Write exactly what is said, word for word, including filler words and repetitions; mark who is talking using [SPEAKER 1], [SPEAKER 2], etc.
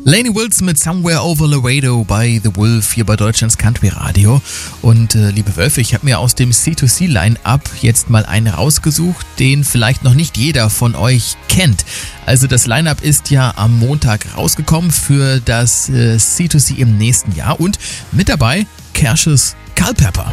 [SPEAKER 1] Lainey Wilson mit Somewhere Over Laredo bei The Wolf hier bei Deutschlands Country Radio. Und äh, liebe Wölfe, ich habe mir aus dem C zwei C Line-Up jetzt mal einen rausgesucht, den vielleicht noch nicht jeder von euch kennt. Also das Line-Up ist ja am Montag rausgekommen für das äh, C zwei C im nächsten Jahr und mit dabei Kersh's Culpepper.